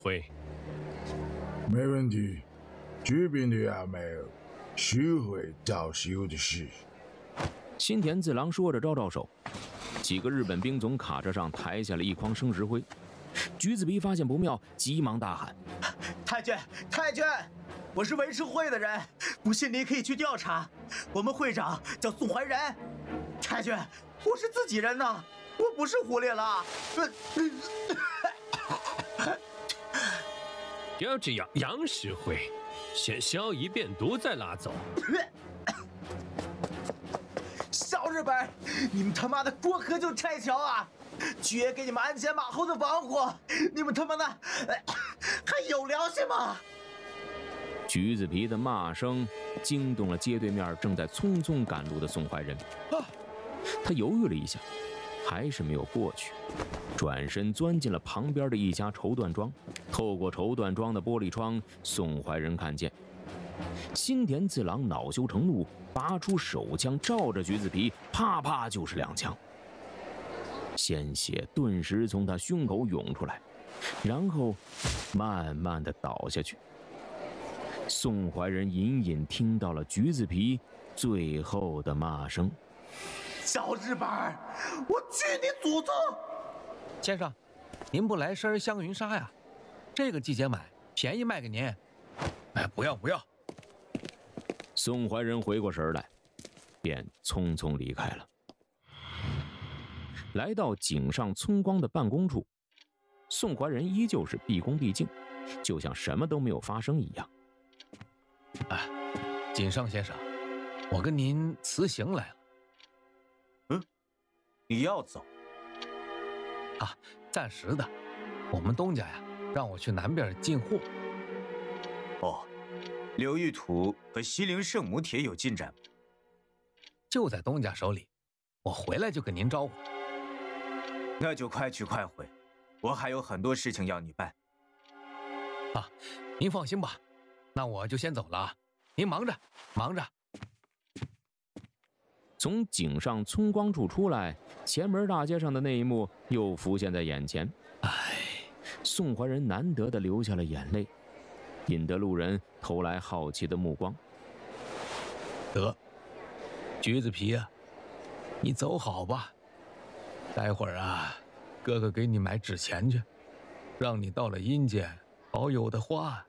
会。 没问题，这边的阿妹是会照修的事。 新田次郎说着招招手，几个日本兵从卡车上抬下了一筐生石灰。橘子皮发现不妙，急忙大喊：“ 太君，太君！我是维持会的人，不信你可以去调查。我们会长叫宋怀仁。太君，我是自己人呐，我不是狐狸了。 要这样杨石灰，先消一遍毒再拉走。 小日本，你们他妈的过河就拆桥啊！局爷给你们鞍前马后的防护，你们他妈的还有良心吗？” 橘子皮的骂声惊动了街对面正在匆匆赶路的宋怀仁。他犹豫了一下，还是没有过去，转身钻进了旁边的一家绸缎庄。透过绸缎庄的玻璃窗，宋怀仁看见新田次郎恼羞成怒，拔出手枪照着橘子皮，啪啪就是2枪。鲜血顿时从他胸口涌出来，然后慢慢的倒下去。宋怀仁隐隐听到了橘子皮最后的骂声：“ 小日本，我去你祖宗！” 先生，您不来身香云纱呀？这个季节买，便宜卖给您。哎，不要不要！ 宋怀仁回过神来，便匆匆离开了。来到井上村光的办公处，宋怀仁依旧是毕恭毕敬，就像什么都没有发生一样。 井上先生，我跟您辞行来了。 你要走？ 暂时的。我们东家呀，让我去南边进货。 哦，刘玉土和西陵圣母铁有进展吗？ 就在东家手里，我回来就跟您招呼。 那就快去快回，我还有很多事情要你办。 您放心吧，那我就先走了啊。您忙着，忙着。 从井上村光处出来，前门大街上的那一幕又浮现在眼前。宋怀仁难得的流下了眼泪，引得路人投来好奇的目光。 得，橘子皮啊，你走好吧。待会儿啊，哥哥给你买纸钱去，让你到了阴间好有的花。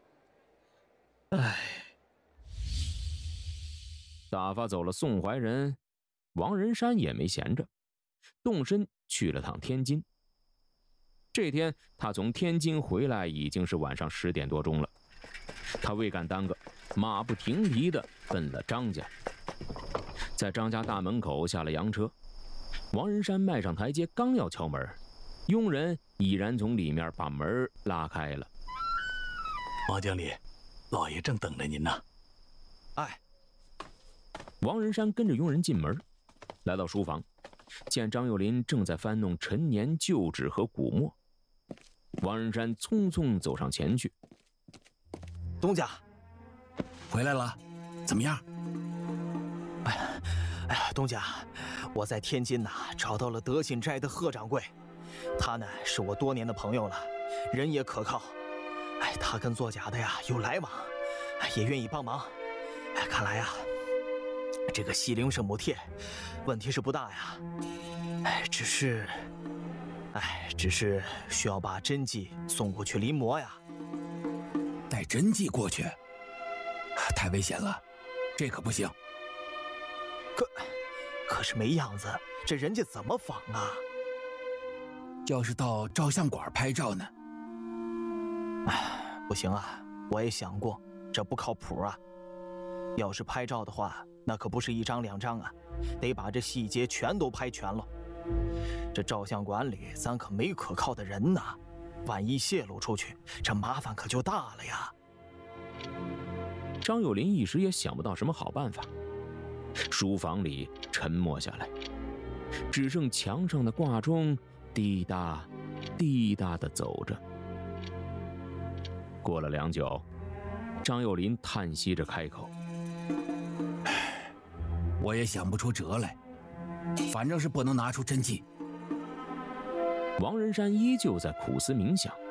打发走了宋怀仁，王仁山也没闲着，动身去了趟天津。这天他从天津回来已经是晚上10点多钟了，他未敢耽搁，马不停蹄地奔了张家。在张家大门口下了洋车，王仁山迈上台阶，刚要敲门，佣人已然从里面把门拉开了。 王经理，老爷正等着您呢。 王仁山跟着佣人进门，来到书房，见张幼林正在翻弄陈年旧纸和古墨。王仁山匆匆走上前去：“ 东家，回来了，怎么样？”“ 东家，我在天津找到了德信斋的贺掌柜，他呢是我多年的朋友了，人也可靠。他跟作假的有来往，也愿意帮忙。看来这个西陵圣母帖问题是不大呀，只是需要把真迹送过去临摹呀。”“ 带真迹过去，太危险了，这可不行。”“ 可是没样子，这人家怎么仿啊？”“ 要是到照相馆拍照呢？”“ 不行啊，我也想过，这不靠谱啊。要是拍照的话，那可不是1张2张啊，得把这细节全都拍全了。这照相馆里咱可没可靠的人呐，万一泄露出去，这麻烦可就大了呀。” 张幼林一时也想不到什么好办法，书房里沉默下来，只剩墙上的挂钟滴答滴答地走着。过了良久，张幼林叹息着开口：“ 我也想不出辙来，反正是不能拿出真迹。” 王仁山依旧在苦思冥想，